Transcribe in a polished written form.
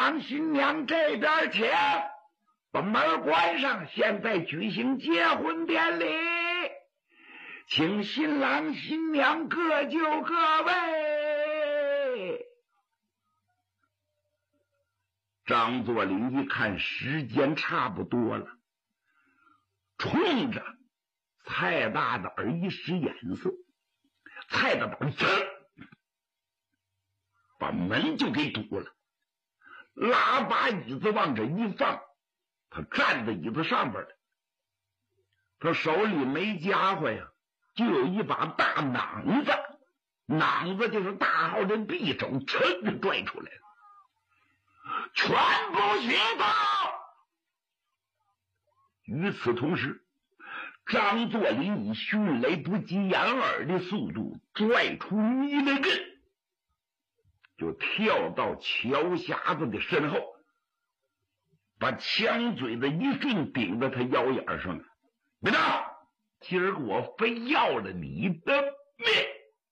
郎新娘这边请，把门关上，现在举行结婚典礼，请新郎新娘各就各位。张作霖一看时间差不多了，冲着蔡大胆一使眼色，蔡大胆把门就给堵了，拉把椅子往这一放，他站在椅子上边了，他手里没家伙呀，就有一把大榔子，榔子就是大号的匕首，噌就拽出来了，全部学到。与此同时，张作霖以迅雷不及掩耳的速度拽出一个根，就跳到乔匣子的身后，把枪嘴子一顺顶在他腰眼上了。别动，今儿个我非要了你的命！